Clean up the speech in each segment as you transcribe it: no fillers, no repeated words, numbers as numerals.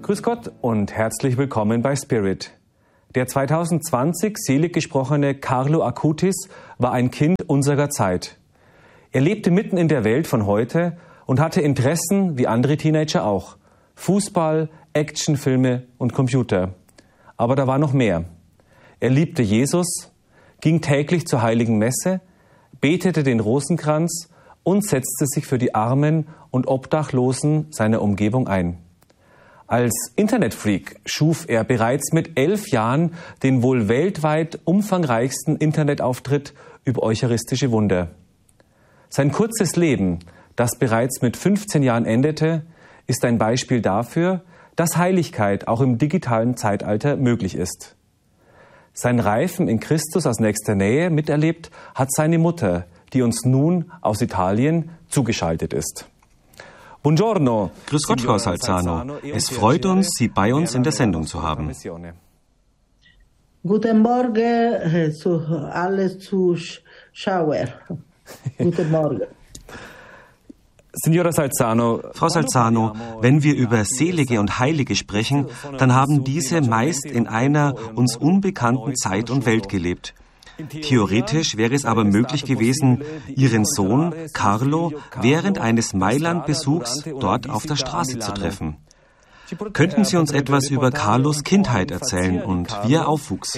Grüß Gott und herzlich willkommen bei Spirit. Der 2020 selig gesprochene Carlo Acutis war ein Kind unserer Zeit. Er lebte mitten in der Welt von heute und hatte Interessen wie andere Teenager auch. Fußball, Actionfilme und Computer. Aber da war noch mehr. Er liebte Jesus, ging täglich zur Heiligen Messe, betete den Rosenkranz und setzte sich für die Armen und Obdachlosen seiner Umgebung ein. Als Internetfreak schuf er bereits mit 11 Jahren den wohl weltweit umfangreichsten Internetauftritt über eucharistische Wunder. Sein kurzes Leben, das bereits mit 15 Jahren endete, ist ein Beispiel dafür, dass Heiligkeit auch im digitalen Zeitalter möglich ist. Sein Reifen in Christus aus nächster Nähe miterlebt hat seine Mutter, die uns nun aus Italien zugeschaltet ist. Buongiorno. Grüß Gott, Frau Salzano. Es freut uns, Sie bei uns in der Sendung zu haben. Guten Morgen zu alle Zuschauer. Guten Morgen. Signora Salzano. Frau Salzano, wenn wir über Selige und Heilige sprechen, dann haben diese meist in einer uns unbekannten Zeit und Welt gelebt. Theoretisch wäre es aber möglich gewesen, Ihren Sohn Carlo während eines Mailand-Besuchs dort auf der Straße zu treffen. Könnten Sie uns etwas über Carlos Kindheit erzählen und wie er aufwuchs?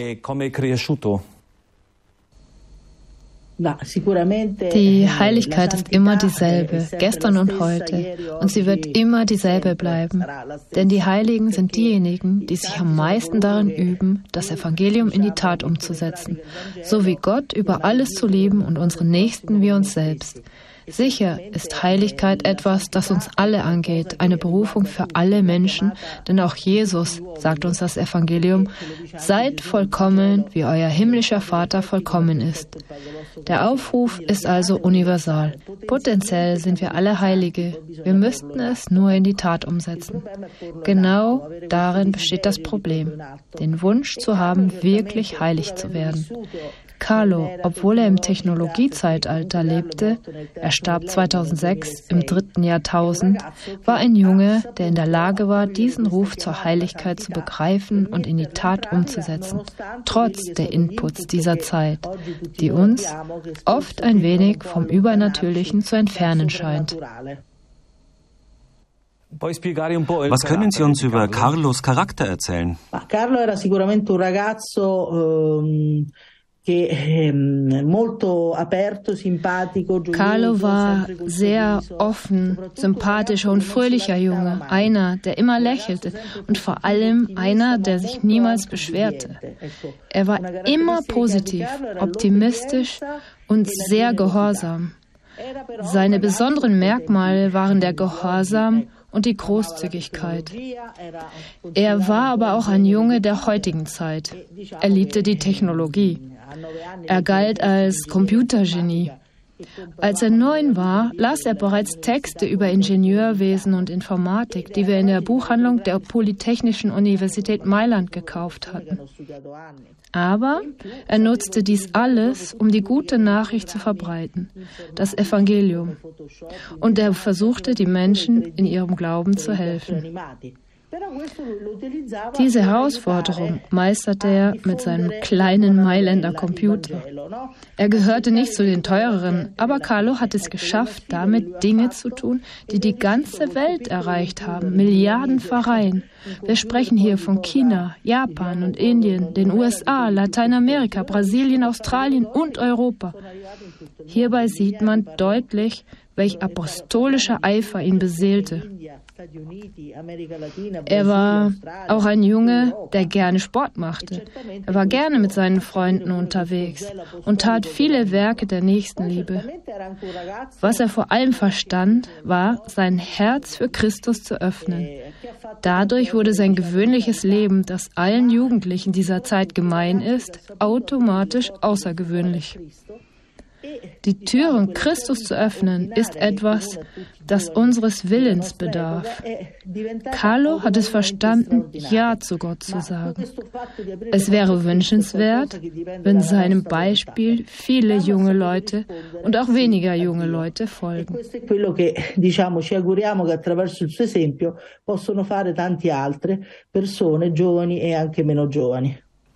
Die Heiligkeit ist immer dieselbe, gestern und heute, und sie wird immer dieselbe bleiben. Denn die Heiligen sind diejenigen, die sich am meisten darin üben, das Evangelium in die Tat umzusetzen, so wie Gott über alles zu lieben und unseren Nächsten wie uns selbst. Sicher ist Heiligkeit etwas, das uns alle angeht, eine Berufung für alle Menschen, denn auch Jesus sagt uns das Evangelium: Seid vollkommen, wie euer himmlischer Vater vollkommen ist. Der Aufruf ist also universal. Potenziell sind wir alle Heilige. Wir müssten es nur in die Tat umsetzen. Genau darin besteht das Problem, den Wunsch zu haben, wirklich heilig zu werden. Carlo, obwohl er im Technologiezeitalter lebte, er starb 2006 im 3. Jahrtausend, war ein Junge, der in der Lage war, diesen Ruf zur Heiligkeit zu begreifen und in die Tat umzusetzen, trotz der Inputs dieser Zeit, die uns oft ein wenig vom Übernatürlichen zu entfernen scheint. Was können Sie uns über Carlos Charakter erzählen? Carlo era sicuramente un ragazzo Carlo war sehr offen, sympathischer und fröhlicher Junge, einer, der immer lächelte und vor allem einer, der sich niemals beschwerte. Er war immer positiv, optimistisch und sehr gehorsam. Seine besonderen Merkmale waren der Gehorsam und die Großzügigkeit. Er war aber auch ein Junge der heutigen Zeit. Er liebte die Technologie. Er galt als Computergenie. Als er 9 war, las er bereits Texte über Ingenieurwesen und Informatik, die wir in der Buchhandlung der Polytechnischen Universität Mailand gekauft hatten. Aber er nutzte dies alles, um die gute Nachricht zu verbreiten, das Evangelium. Und er versuchte, die Menschen in ihrem Glauben zu helfen. Diese Herausforderung meisterte er mit seinem kleinen Mailänder Computer. Er gehörte nicht zu den teureren, aber Carlo hat es geschafft, damit Dinge zu tun, die die ganze Welt erreicht haben, Milliardenverein. Wir sprechen hier von China, Japan und Indien, den USA, Lateinamerika, Brasilien, Australien und Europa. Hierbei sieht man deutlich, welch apostolischer Eifer ihn beseelte. Er war auch ein Junge, der gerne Sport machte. Er war gerne mit seinen Freunden unterwegs und tat viele Werke der Nächstenliebe. Was er vor allem verstand, war, sein Herz für Christus zu öffnen. Dadurch wurde sein gewöhnliches Leben, das allen Jugendlichen dieser Zeit gemein ist, automatisch außergewöhnlich. Die Türen Christus zu öffnen, ist etwas, das unseres Willens bedarf. Carlo hat es verstanden, Ja zu Gott zu sagen. Es wäre wünschenswert, wenn seinem Beispiel viele junge Leute und auch weniger junge Leute folgen. Quello che diciamo ci auguriamo che attraverso il suo esempio possono fare tante altre persone, giovani e anche meno giovani.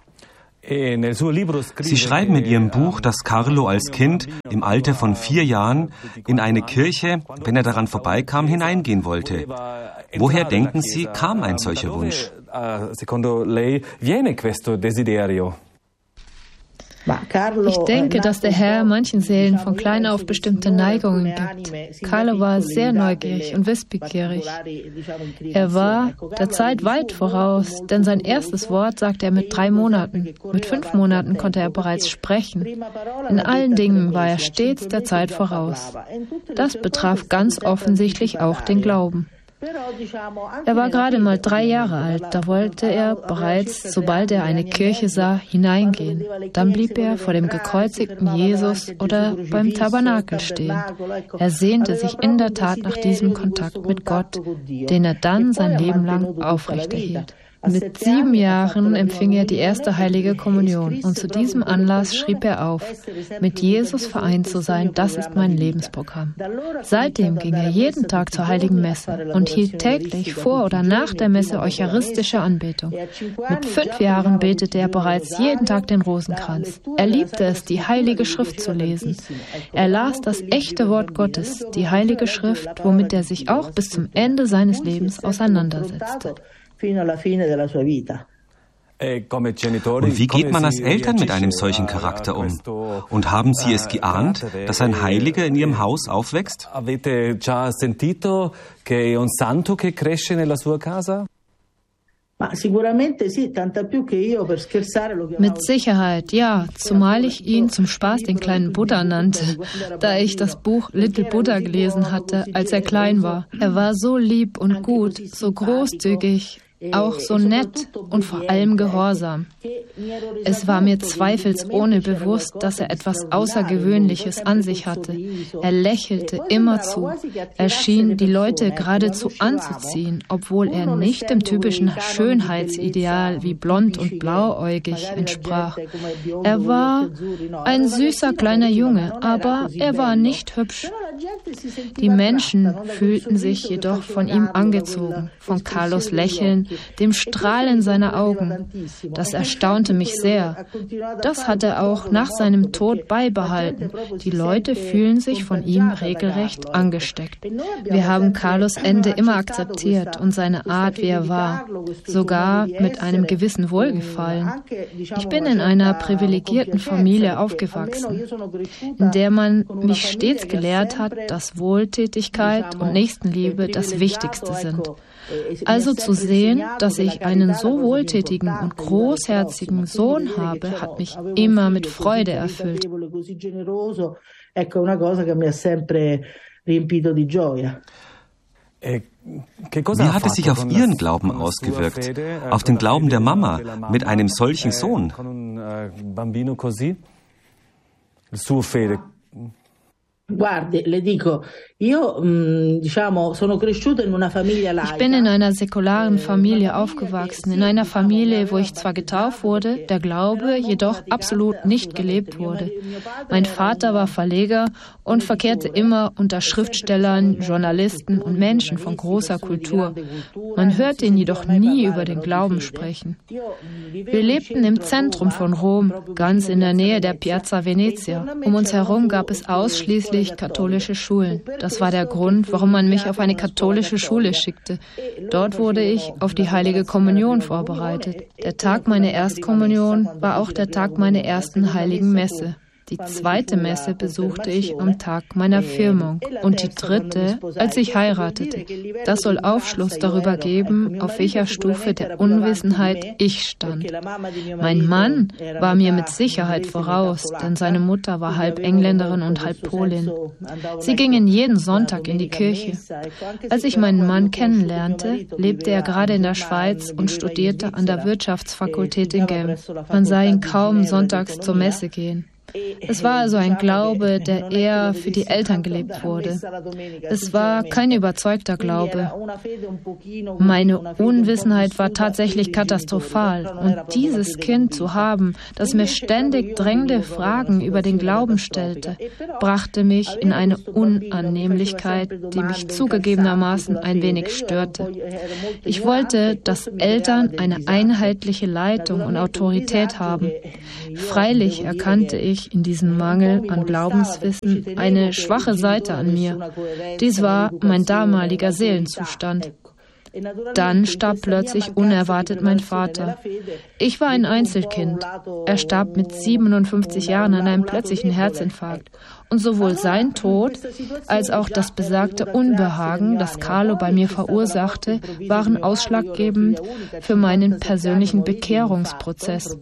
Sie schreiben in Ihrem Buch, dass Carlo als Kind im Alter von 4 Jahren in eine Kirche, wenn er daran vorbeikam, hineingehen wollte. Woher denken Sie, kam ein solcher Wunsch? Secondo lei viene questo desiderio? Ich denke, dass der Herr manchen Seelen von klein auf bestimmte Neigungen gibt. Carlo war sehr neugierig und wissbegierig. Er war der Zeit weit voraus, denn sein erstes Wort sagte er mit 3 Monaten. Mit 5 Monaten konnte er bereits sprechen. In allen Dingen war er stets der Zeit voraus. Das betraf ganz offensichtlich auch den Glauben. Er war gerade mal 3 Jahre alt, da wollte er bereits, sobald er eine Kirche sah, hineingehen. Dann blieb er vor dem gekreuzigten Jesus oder beim Tabernakel stehen. Er sehnte sich in der Tat nach diesem Kontakt mit Gott, den er dann sein Leben lang aufrechterhielt. Mit 7 Jahren empfing er die erste heilige Kommunion und zu diesem Anlass schrieb er auf, mit Jesus vereint zu sein, das ist mein Lebensprogramm. Seitdem ging er jeden Tag zur heiligen Messe und hielt täglich vor oder nach der Messe eucharistische Anbetung. Mit 5 Jahren betete er bereits jeden Tag den Rosenkranz. Er liebte es, die Heilige Schrift zu lesen. Er las das echte Wort Gottes, die Heilige Schrift, womit er sich auch bis zum Ende seines Lebens auseinandersetzte. Und wie geht man als Eltern mit einem solchen Charakter um? Und haben Sie es geahnt, dass ein Heiliger in Ihrem Haus aufwächst? Avete già sentito che un santo che cresce nella sua casa? Mit Sicherheit, ja, zumal ich ihn zum Spaß den kleinen Buddha nannte, da ich das Buch Little Buddha gelesen hatte, als er klein war. Er war so lieb und gut, so großzügig, auch so nett und vor allem gehorsam. Es war mir zweifelsohne bewusst, dass er etwas Außergewöhnliches an sich hatte. Er lächelte immerzu. Er schien die Leute geradezu anzuziehen, obwohl er nicht dem typischen Schönheitsideal wie blond und blauäugig entsprach. Er war ein süßer kleiner Junge, aber er war nicht hübsch. Die Menschen fühlten sich jedoch von ihm angezogen, von Carlos Lächeln, dem Strahlen seiner Augen. Das erstaunte mich sehr. Das hat er auch nach seinem Tod beibehalten. Die Leute fühlen sich von ihm regelrecht angesteckt. Wir haben Carlos Ende immer akzeptiert und seine Art, wie er war, sogar mit einem gewissen Wohlgefallen. Ich bin in einer privilegierten Familie aufgewachsen, in der man mich stets gelehrt hat, dass Wohltätigkeit und Nächstenliebe das Wichtigste sind. Also zu sehen, dass ich einen so wohltätigen und großherzigen Sohn habe, hat mich immer mit Freude erfüllt. Wie hat es sich auf Ihren Glauben ausgewirkt? Auf den Glauben der Mama mit einem solchen Sohn? Guardi, le dico, io sono cresciuta in una famiglia laica. Ich bin in einer säkularen Familie aufgewachsen, in einer Familie, wo ich zwar getauft wurde, der Glaube jedoch absolut nicht gelebt wurde. Mein Vater war Verleger und verkehrte immer unter Schriftstellern, Journalisten und Menschen von großer Kultur. Man hörte ihn jedoch nie über den Glauben sprechen. Wir lebten im Zentrum von Rom, ganz in der Nähe der Piazza Venezia. Um uns herum gab es ausschließlich katholische Schulen. Das war der Grund, warum man mich auf eine katholische Schule schickte. Dort wurde ich auf die heilige Kommunion vorbereitet. Der Tag meiner Erstkommunion war auch der Tag meiner ersten heiligen Messe. Die zweite Messe besuchte ich am Tag meiner Firmung und die dritte, als ich heiratete. Das soll Aufschluss darüber geben, auf welcher Stufe der Unwissenheit ich stand. Mein Mann war mir mit Sicherheit voraus, denn seine Mutter war halb Engländerin und halb Polin. Sie gingen jeden Sonntag in die Kirche. Als ich meinen Mann kennenlernte, lebte er gerade in der Schweiz und studierte an der Wirtschaftsfakultät in Genf. Man sah ihn kaum sonntags zur Messe gehen. Es war also ein Glaube, der eher für die Eltern gelebt wurde. Es war kein überzeugter Glaube. Meine Unwissenheit war tatsächlich katastrophal. Und dieses Kind zu haben, das mir ständig drängende Fragen über den Glauben stellte, brachte mich in eine Unannehmlichkeit, die mich zugegebenermaßen ein wenig störte. Ich wollte, dass Eltern eine einheitliche Leitung und Autorität haben. Freilich erkannte ich in diesem Mangel an Glaubenswissen eine schwache Seite an mir. Dies war mein damaliger Seelenzustand. Dann starb plötzlich unerwartet mein Vater. Ich war ein Einzelkind. Er starb mit 57 Jahren an einem plötzlichen Herzinfarkt. Und sowohl sein Tod als auch das besagte Unbehagen, das Carlo bei mir verursachte, waren ausschlaggebend für meinen persönlichen Bekehrungsprozess.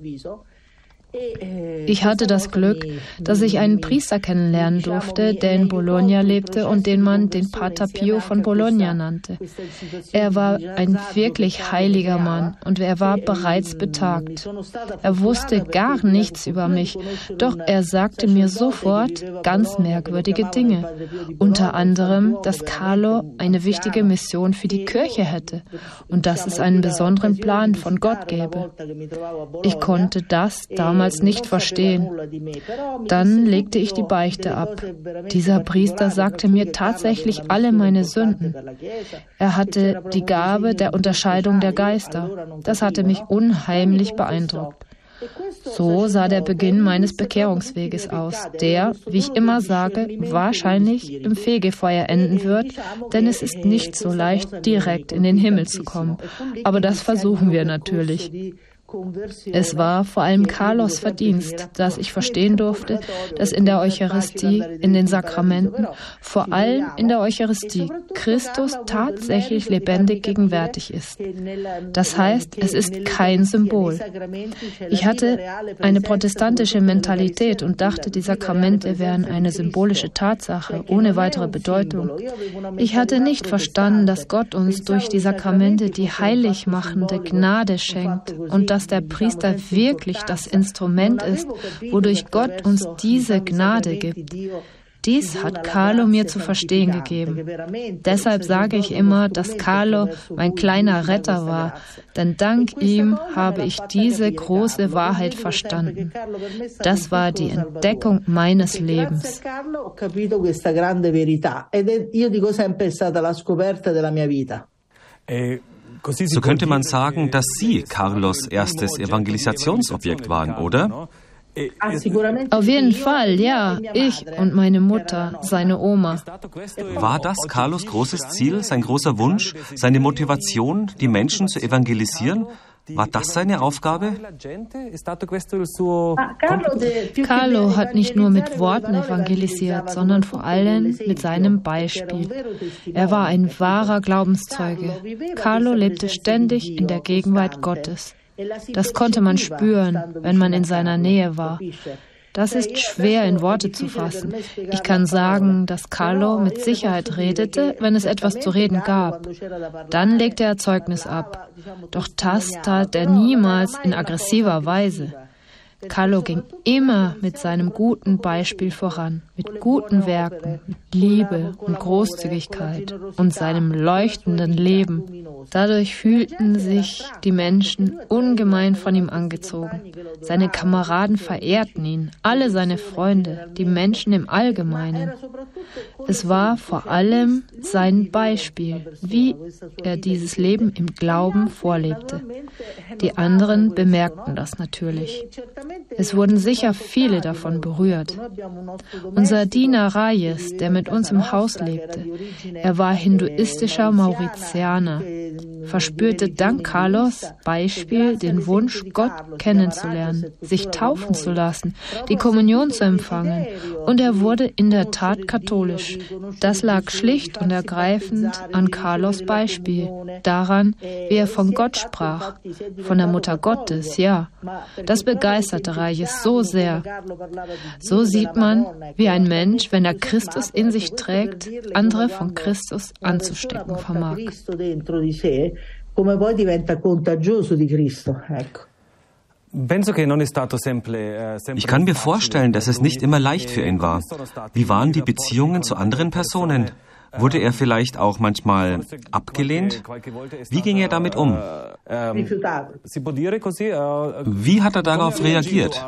Ich hatte das Glück, dass ich einen Priester kennenlernen durfte, der in Bologna lebte und den man den Pater Pio von Bologna nannte. Er war ein wirklich heiliger Mann und er war bereits betagt. Er wusste gar nichts über mich, doch er sagte mir sofort ganz merkwürdige Dinge. Unter anderem, dass Carlo eine wichtige Mission für die Kirche hätte und dass es einen besonderen Plan von Gott gäbe. Ich konnte das damals nicht verstehen. Dann legte ich die Beichte ab. Dieser Priester sagte mir tatsächlich alle meine Sünden. Er hatte die Gabe der Unterscheidung der Geister. Das hatte mich unheimlich beeindruckt. So sah der Beginn meines Bekehrungsweges aus, der, wie ich immer sage, wahrscheinlich im Fegefeuer enden wird, denn es ist nicht so leicht, direkt in den Himmel zu kommen. Aber das versuchen wir natürlich. Es war vor allem Carlos Verdienst, dass ich verstehen durfte, dass in der Eucharistie, in den Sakramenten, vor allem in der Eucharistie, Christus tatsächlich lebendig gegenwärtig ist. Das heißt, es ist kein Symbol. Ich hatte eine protestantische Mentalität und dachte, die Sakramente wären eine symbolische Tatsache, ohne weitere Bedeutung. Ich hatte nicht verstanden, dass Gott uns durch die Sakramente die heiligmachende Gnade schenkt und dass der Priester wirklich das Instrument ist, wodurch Gott uns diese Gnade gibt. Dies hat Carlo mir zu verstehen gegeben. Deshalb sage ich immer, dass Carlo mein kleiner Retter war, denn dank ihm habe ich diese große Wahrheit verstanden. Das war die Entdeckung meines Lebens. So könnte man sagen, dass Sie Carlos erstes Evangelisationsobjekt waren, oder? Auf jeden Fall, ja. Ich und meine Mutter, seine Oma. War das Carlos großes Ziel, sein großer Wunsch, seine Motivation, die Menschen zu evangelisieren? War das seine Aufgabe? Carlo hat nicht nur mit Worten evangelisiert, sondern vor allem mit seinem Beispiel. Er war ein wahrer Glaubenszeuge. Carlo lebte ständig in der Gegenwart Gottes. Das konnte man spüren, wenn man in seiner Nähe war. Das ist schwer in Worte zu fassen. Ich kann sagen, dass Carlo mit Sicherheit redete, wenn es etwas zu reden gab. Dann legte er Zeugnis ab. Doch das tat er niemals in aggressiver Weise. Carlo ging immer mit seinem guten Beispiel voran, mit guten Werken, mit Liebe und Großzügigkeit und seinem leuchtenden Leben. Dadurch fühlten sich die Menschen ungemein von ihm angezogen. Seine Kameraden verehrten ihn, alle seine Freunde, die Menschen im Allgemeinen. Es war vor allem sein Beispiel, wie er dieses Leben im Glauben vorlebte. Die anderen bemerkten das natürlich. Es wurden sicher viele davon berührt. Unser Diener Reyes, der mit uns im Haus lebte, er war hinduistischer Mauritianer, verspürte dank Carlos Beispiel den Wunsch, Gott kennenzulernen, sich taufen zu lassen, die Kommunion zu empfangen, und er wurde in der Tat katholisch. Das lag schlicht und ergreifend an Carlos Beispiel, daran, wie er von Gott sprach, von der Mutter Gottes, ja. Das begeisterte Reyes so sehr. So sieht man, wie ein Mensch, wenn er Christus in sich trägt, andere von Christus anzustecken vermag. Ich kann mir vorstellen, dass es nicht immer leicht für ihn war. Wie waren die Beziehungen zu anderen Personen? Wurde er vielleicht auch manchmal abgelehnt? Wie ging er damit um? Wie hat er darauf reagiert?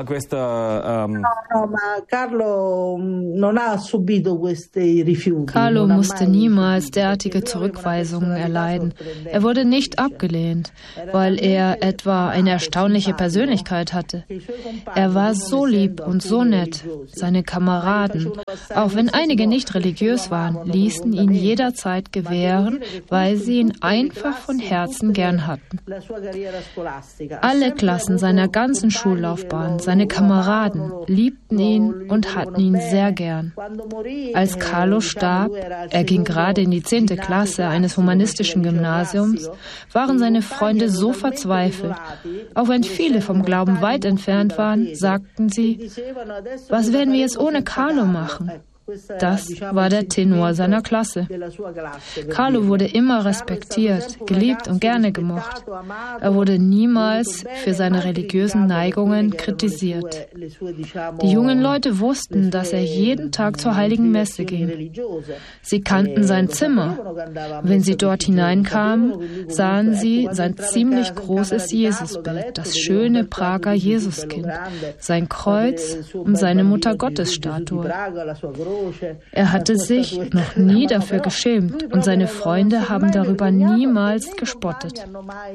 Carlo musste niemals derartige Zurückweisungen erleiden. Er wurde nicht abgelehnt, weil er etwa eine erstaunliche Persönlichkeit hatte. Er war so lieb und so nett. Seine Kameraden, auch wenn einige nicht religiös waren, ließen ihn jederzeit gewähren, weil sie ihn einfach von Herzen gern hatten. Alle Klassen seiner ganzen Schullaufbahn, seine Kameraden, liebten ihn und hatten ihn sehr gern. Als Carlo starb, er ging gerade in die 10. Klasse eines humanistischen Gymnasiums, waren seine Freunde so verzweifelt. Auch wenn viele vom Glauben weit entfernt waren, sagten sie, was werden wir jetzt ohne Carlo machen? Das war der Tenor seiner Klasse. Carlo wurde immer respektiert, geliebt und gerne gemocht. Er wurde niemals für seine religiösen Neigungen kritisiert. Die jungen Leute wussten, dass er jeden Tag zur Heiligen Messe ging. Sie kannten sein Zimmer. Wenn sie dort hineinkamen, sahen sie sein ziemlich großes Jesusbild, das schöne Prager Jesuskind, sein Kreuz und seine Muttergottesstatue. Er hatte sich noch nie dafür geschämt und seine Freunde haben darüber niemals gespottet.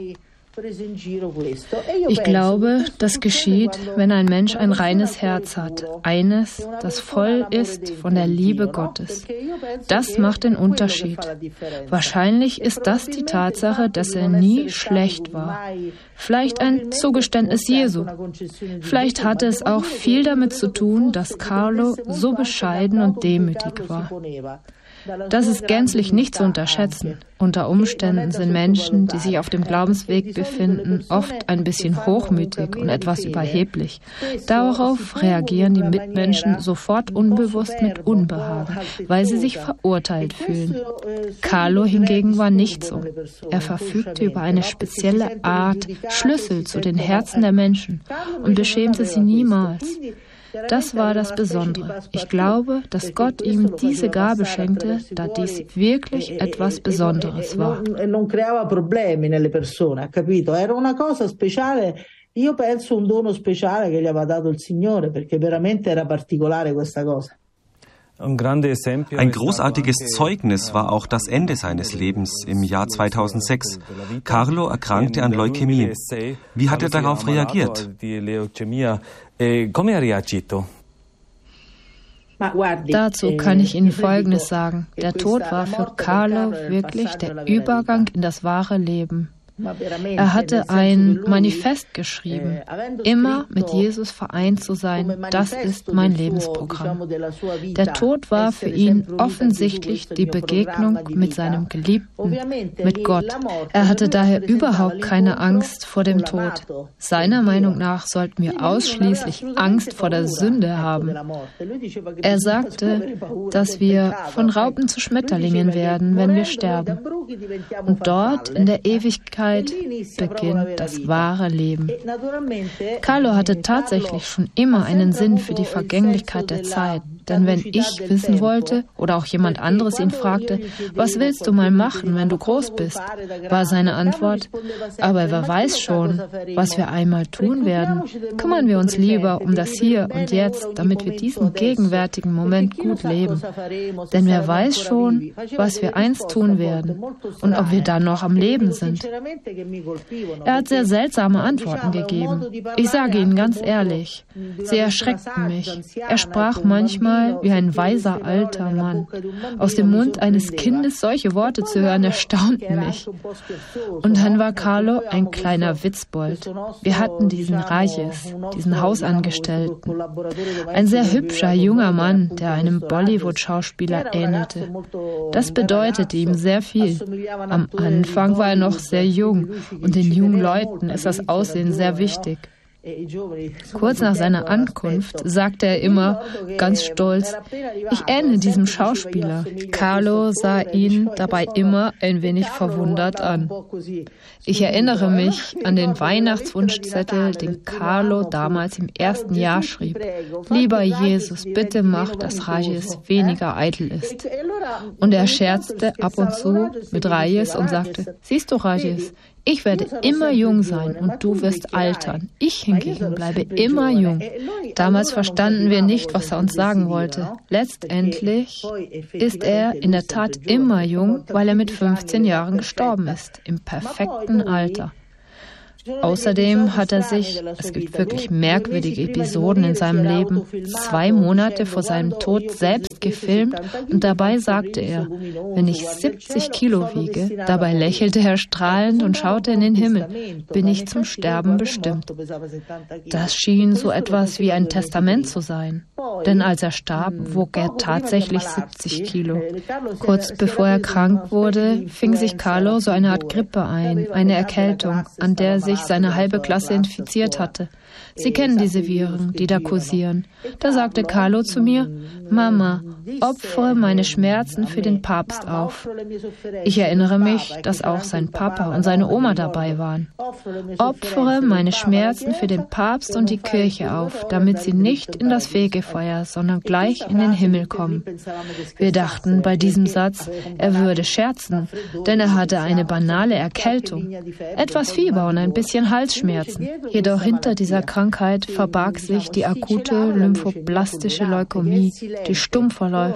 Ich glaube, das geschieht, wenn ein Mensch ein reines Herz hat, eines, das voll ist von der Liebe Gottes. Das macht den Unterschied. Wahrscheinlich ist das die Tatsache, dass er nie schlecht war. Vielleicht ein Zugeständnis Jesu. Vielleicht hatte es auch viel damit zu tun, dass Carlo so bescheiden und demütig war. Das ist gänzlich nicht zu unterschätzen. Unter Umständen sind Menschen, die sich auf dem Glaubensweg befinden, oft ein bisschen hochmütig und etwas überheblich. Darauf reagieren die Mitmenschen sofort unbewusst mit Unbehagen, weil sie sich verurteilt fühlen. Carlo hingegen war nicht so. Er verfügte über eine spezielle Art Schlüssel zu den Herzen der Menschen und beschämte sie niemals. Das war das Besondere. Ich glaube, dass Gott ihm diese Gabe schenkte, da dies wirklich etwas Besonderes war. Io penso un dono speciale che gli aveva dato il Signore, perché veramente era particolare questa cosa. Ein großartiges Zeugnis war auch das Ende seines Lebens im Jahr 2006. Carlo erkrankte an Leukämie. Wie hat er darauf reagiert? Dazu kann ich Ihnen Folgendes sagen. Der Tod war für Carlo wirklich der Übergang in das wahre Leben. Er hatte ein Manifest geschrieben. Immer mit Jesus vereint zu sein, das ist mein Lebensprogramm. Der Tod war für ihn offensichtlich die Begegnung mit seinem Geliebten, mit Gott. Er hatte daher überhaupt keine Angst vor dem Tod. Seiner Meinung nach sollten wir ausschließlich Angst vor der Sünde haben. Er sagte, dass wir von Raupen zu Schmetterlingen werden, wenn wir sterben. Und dort in der Ewigkeit beginnt das wahre Leben. Carlo hatte tatsächlich schon immer einen Sinn für die Vergänglichkeit der Zeit. Denn wenn ich wissen wollte oder auch jemand anderes ihn fragte, was willst du mal machen, wenn du groß bist, war seine Antwort, aber wer weiß schon, was wir einmal tun werden. Kümmern wir uns lieber um das Hier und Jetzt, damit wir diesen gegenwärtigen Moment gut leben. Denn wer weiß schon, was wir einst tun werden und ob wir dann noch am Leben sind. Er hat sehr seltsame Antworten gegeben. Ich sage Ihnen ganz ehrlich, sie erschreckten mich. Er sprach manchmal wie ein weiser alter Mann. Aus dem Mund eines Kindes solche Worte zu hören, erstaunten mich. Und dann war Carlo ein kleiner Witzbold. Wir hatten diesen Rajes, diesen Hausangestellten. Ein sehr hübscher junger Mann, der einem Bollywood-Schauspieler ähnelte. Das bedeutete ihm sehr viel. Am Anfang war er noch sehr jung und den jungen Leuten ist das Aussehen sehr wichtig. Kurz nach seiner Ankunft sagte er immer ganz stolz, ich ähnle diesem Schauspieler. Carlo sah ihn dabei immer ein wenig verwundert an. Ich erinnere mich an den Weihnachtswunschzettel, den Carlo damals im ersten Jahr schrieb. Lieber Jesus, bitte mach, dass Rajes weniger eitel ist. Und er scherzte ab und zu mit Rajes und sagte, siehst du Rajes, ich werde immer jung sein und du wirst altern. Ich hingegen bleibe immer jung. Damals verstanden wir nicht, was er uns sagen wollte. Letztendlich ist er in der Tat immer jung, weil er mit 15 Jahren gestorben ist, im perfekten Alter. Außerdem hat er sich, es gibt wirklich merkwürdige Episoden in seinem Leben, 2 Monate vor seinem Tod selbst gefilmt und dabei sagte er, wenn ich 70 Kilo wiege, dabei lächelte er strahlend und schaute in den Himmel, bin ich zum Sterben bestimmt. Das schien so etwas wie ein Testament zu sein, denn als er starb, wog er tatsächlich 70 Kilo. Kurz bevor er krank wurde, fing sich Carlo so eine Art Grippe ein, eine Erkältung, an der sich seine halbe Klasse infiziert hatte. Sie kennen diese Viren, die da kursieren. Da sagte Carlo zu mir, Mama, opfere meine Schmerzen für den Papst auf. Ich erinnere mich, dass auch sein Papa und seine Oma dabei waren. Opfere meine Schmerzen für den Papst und die Kirche auf, damit sie nicht in das Fegefeuer, sondern gleich in den Himmel kommen. Wir dachten bei diesem Satz, er würde scherzen, denn er hatte eine banale Erkältung, etwas Fieber und ein bisschen Halsschmerzen. Jedoch hinter dieser Krankheit verbarg sich die akute lymphoblastische Leukämie, die stumm verläuft.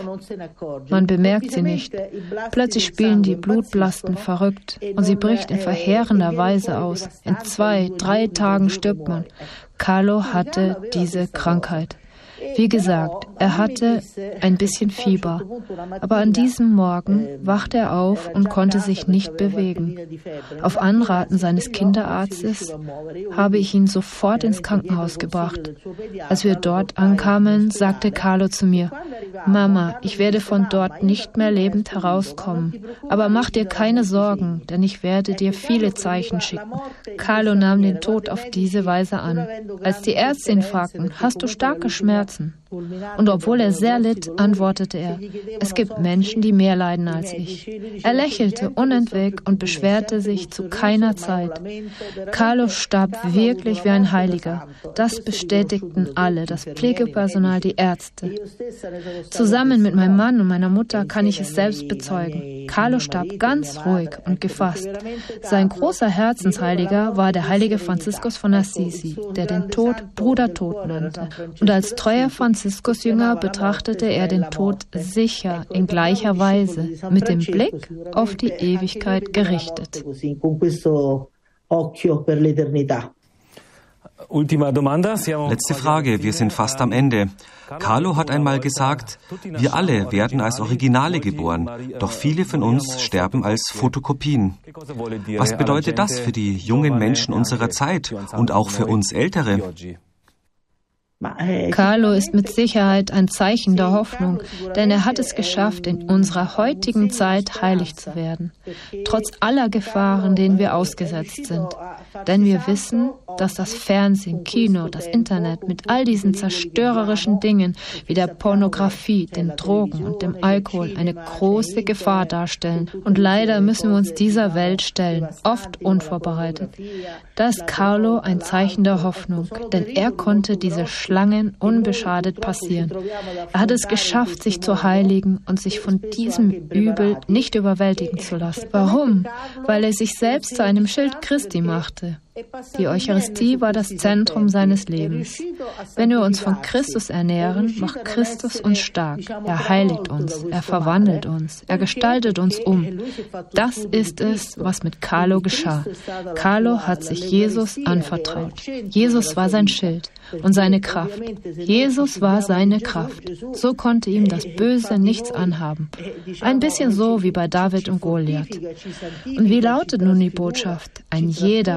Man bemerkt sie nicht. Plötzlich spielen die Blutblasten verrückt und sie bricht in verheerender Weise aus. In 2, 3 Tagen stirbt man. Carlo hatte diese Krankheit. Wie gesagt, er hatte ein bisschen Fieber, aber an diesem Morgen wachte er auf und konnte sich nicht bewegen. Auf Anraten seines Kinderarztes habe ich ihn sofort ins Krankenhaus gebracht. Als wir dort ankamen, sagte Carlo zu mir, Mama, ich werde von dort nicht mehr lebend herauskommen, aber mach dir keine Sorgen, denn ich werde dir viele Zeichen schicken. Carlo nahm den Tod auf diese Weise an. Als die Ärzte ihn fragten, hast du starke Schmerzen? Und obwohl er sehr litt, antwortete er, es gibt Menschen, die mehr leiden als ich. Er lächelte unentwegt und beschwerte sich zu keiner Zeit. Carlo starb wirklich wie ein Heiliger. Das bestätigten alle, das Pflegepersonal, die Ärzte. Zusammen mit meinem Mann und meiner Mutter kann ich es selbst bezeugen. Carlo starb ganz ruhig und gefasst. Sein großer Herzensheiliger war der heilige Franziskus von Assisi, der den Tod Bruder Tod nannte. Und als treuer Franziskusjünger betrachtete er den Tod sicher in gleicher Weise, mit dem Blick auf die Ewigkeit gerichtet. Letzte Frage, wir sind fast am Ende. Carlo hat einmal gesagt, wir alle werden als Originale geboren, doch viele von uns sterben als Fotokopien. Was bedeutet das für die jungen Menschen unserer Zeit und auch für uns Ältere? Carlo ist mit Sicherheit ein Zeichen der Hoffnung, denn er hat es geschafft, in unserer heutigen Zeit heilig zu werden, trotz aller Gefahren, denen wir ausgesetzt sind. Denn wir wissen, dass das Fernsehen, Kino, das Internet mit all diesen zerstörerischen Dingen wie der Pornografie, den Drogen und dem Alkohol eine große Gefahr darstellen. Und leider müssen wir uns dieser Welt stellen, oft unvorbereitet. Da ist Carlo ein Zeichen der Hoffnung, denn er konnte diese Schlangen unbeschadet passieren. Er hat es geschafft, sich zu heiligen und sich von diesem Übel nicht überwältigen zu lassen. Warum? Weil er sich selbst zu einem Schild Christi machte. Die Eucharistie war das Zentrum seines Lebens. Wenn wir uns von Christus ernähren, macht Christus uns stark. Er heiligt uns, er verwandelt uns, er gestaltet uns um. Das ist es, was mit Carlo geschah. Carlo hat sich Jesus anvertraut. Jesus war sein Schild und seine Kraft. Jesus war seine Kraft. So konnte ihm das Böse nichts anhaben. Ein bisschen so wie bei David und Goliath. Und wie lautet nun die Botschaft? Eine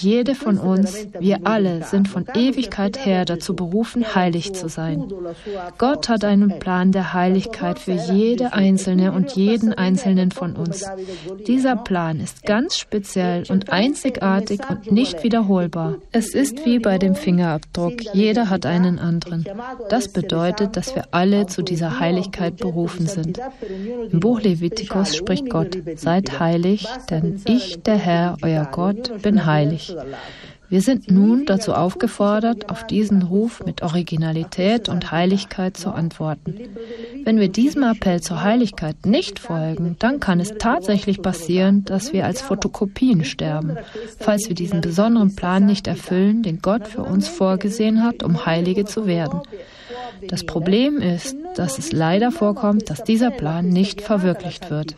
jede von uns, wir alle sind von Ewigkeit her dazu berufen, heilig zu sein. Gott hat einen Plan der Heiligkeit für jede Einzelne und jeden Einzelnen von uns. Dieser Plan ist ganz speziell und einzigartig und nicht wiederholbar. Es ist wie bei dem Fingerabdruck. Jeder hat einen anderen. Das bedeutet, dass wir alle zu dieser Heiligkeit berufen sind. Im Buch Levitikus spricht Gott: Seid heilig, denn ich, der Herr, euer Gott, bin heilig. Wir sind nun dazu aufgefordert, auf diesen Ruf mit Originalität und Heiligkeit zu antworten. Wenn wir diesem Appell zur Heiligkeit nicht folgen, dann kann es tatsächlich passieren, dass wir als Fotokopien sterben, falls wir diesen besonderen Plan nicht erfüllen, den Gott für uns vorgesehen hat, um Heilige zu werden. Das Problem ist, dass es leider vorkommt, dass dieser Plan nicht verwirklicht wird.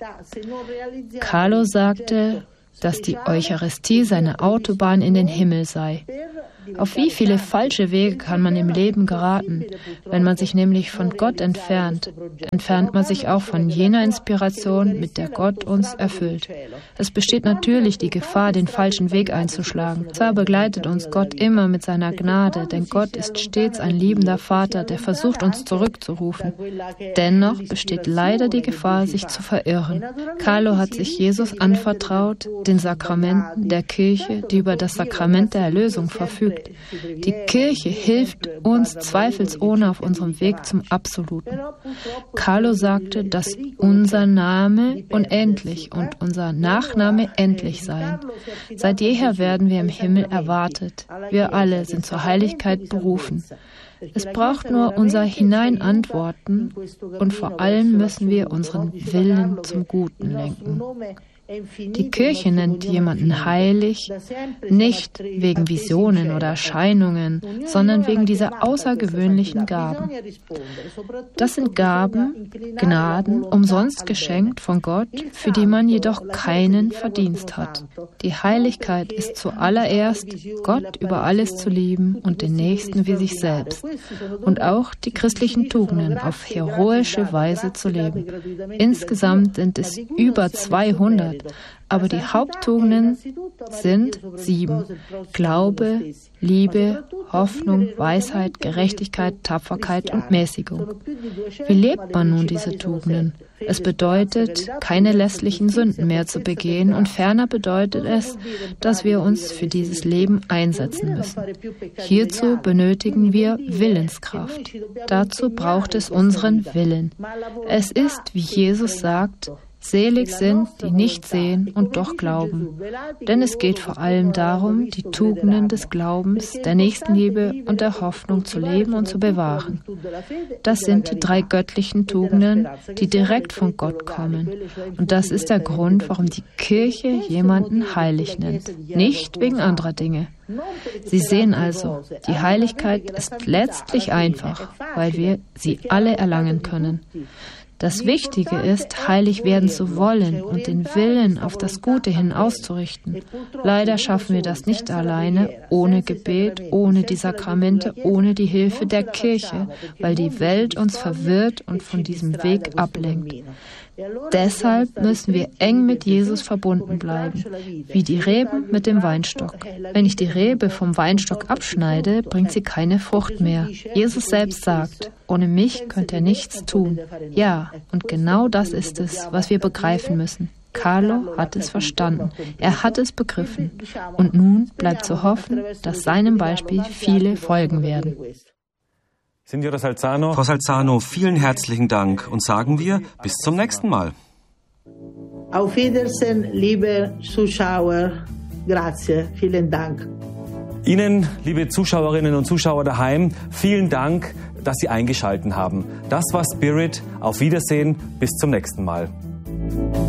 Carlo sagte, dass die Eucharistie seine Autobahn in den Himmel sei. Auf wie viele falsche Wege kann man im Leben geraten? Wenn man sich nämlich von Gott entfernt, entfernt man sich auch von jener Inspiration, mit der Gott uns erfüllt. Es besteht natürlich die Gefahr, den falschen Weg einzuschlagen. Zwar begleitet uns Gott immer mit seiner Gnade, denn Gott ist stets ein liebender Vater, der versucht, uns zurückzurufen. Dennoch besteht leider die Gefahr, sich zu verirren. Carlo hat sich Jesus anvertraut, den Sakramenten der Kirche, die über das Sakrament der Erlösung verfügt. Die Kirche hilft uns zweifelsohne auf unserem Weg zum Absoluten. Carlo sagte, dass unser Name unendlich und unser Nachname endlich seien. Seit jeher werden wir im Himmel erwartet. Wir alle sind zur Heiligkeit berufen. Es braucht nur unser Hineinantworten und vor allem müssen wir unseren Willen zum Guten lenken. Die Kirche nennt jemanden heilig, nicht wegen Visionen oder Erscheinungen, sondern wegen dieser außergewöhnlichen Gaben. Das sind Gaben, Gnaden, umsonst geschenkt von Gott, für die man jedoch keinen Verdienst hat. Die Heiligkeit ist zuallererst, Gott über alles zu lieben und den Nächsten wie sich selbst. Und auch die christlichen Tugenden auf heroische Weise zu leben. Insgesamt sind es über 200. Aber die Haupttugenden sind 7. Glaube, Liebe, Hoffnung, Weisheit, Gerechtigkeit, Tapferkeit und Mäßigung. Wie lebt man nun diese Tugenden? Es bedeutet, keine lästlichen Sünden mehr zu begehen und ferner bedeutet es, dass wir uns für dieses Leben einsetzen müssen. Hierzu benötigen wir Willenskraft. Dazu braucht es unseren Willen. Es ist, wie Jesus sagt, selig sind, die nicht sehen und doch glauben. Denn es geht vor allem darum, die Tugenden des Glaubens, der Nächstenliebe und der Hoffnung zu leben und zu bewahren. Das sind die 3 göttlichen Tugenden, die direkt von Gott kommen. Und das ist der Grund, warum die Kirche jemanden heilig nennt. Nicht wegen anderer Dinge. Sie sehen also, die Heiligkeit ist letztlich einfach, weil wir sie alle erlangen können. Das Wichtige ist, heilig werden zu wollen und den Willen auf das Gute hin auszurichten. Leider schaffen wir das nicht alleine, ohne Gebet, ohne die Sakramente, ohne die Hilfe der Kirche, weil die Welt uns verwirrt und von diesem Weg ablenkt. Deshalb müssen wir eng mit Jesus verbunden bleiben, wie die Reben mit dem Weinstock. Wenn ich die Rebe vom Weinstock abschneide, bringt sie keine Frucht mehr. Jesus selbst sagt, ohne mich könnt ihr nichts tun. Ja, und genau das ist es, was wir begreifen müssen. Carlo hat es verstanden. Er hat es begriffen. Und nun bleibt zu hoffen, dass seinem Beispiel viele folgen werden. Signora Salzano. Frau Salzano, vielen herzlichen Dank und sagen wir bis zum nächsten Mal. Auf Wiedersehen, liebe Zuschauer. Grazie, vielen Dank. Ihnen, liebe Zuschauerinnen und Zuschauer daheim, vielen Dank, dass Sie eingeschaltet haben. Das war Spirit. Auf Wiedersehen, bis zum nächsten Mal.